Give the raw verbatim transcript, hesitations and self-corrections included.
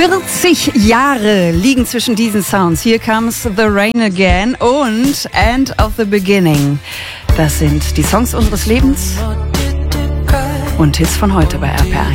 vierzig Jahre liegen zwischen diesen Sounds. Here Comes the Rain Again und End of the Beginning. Das sind die Songs unseres Lebens und Hits von heute bei R P R eins.